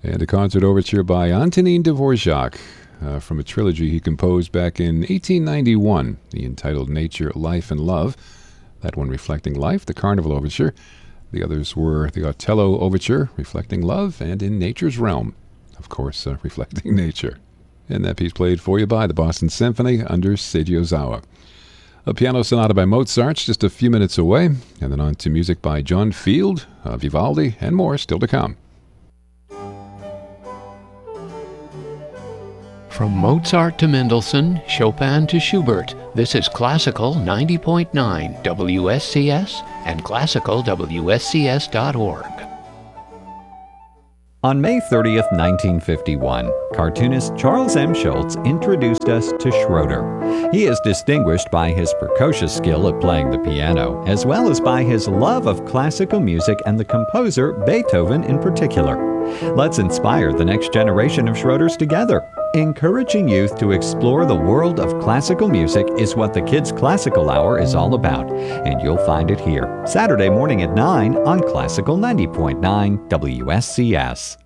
And a concert overture by Antonin Dvorak from a trilogy he composed back in 1891, the entitled Nature, Life, and Love. That one reflecting life, the Carnival Overture. The others were the Otello Overture, reflecting love, and In Nature's Realm, of course, reflecting nature. And that piece played for you by the Boston Symphony under Seiji Ozawa. A piano sonata by Mozart's just a few minutes away, and then on to music by John Field, Vivaldi, and more still to come. From Mozart to Mendelssohn, Chopin to Schubert, this is Classical 90.9 WSCS and classicalwscs.org. On May 30th, 1951, cartoonist Charles M. Schulz introduced us to Schroeder. He is distinguished by his precocious skill at playing the piano, as well as by his love of classical music and the composer Beethoven in particular. Let's inspire the next generation of Schroeders together. Encouraging youth to explore the world of classical music is what the Kids Classical Hour is all about, and you'll find it here, Saturday morning at 9 on Classical 90.9 WSCS.